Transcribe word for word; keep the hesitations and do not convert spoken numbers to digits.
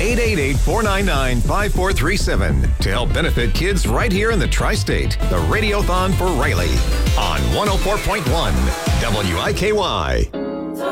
eight eight eight, four nine nine, five four three seven to help benefit kids right here in the tri-state. The Radiothon for Riley on one oh four point one W I K Y.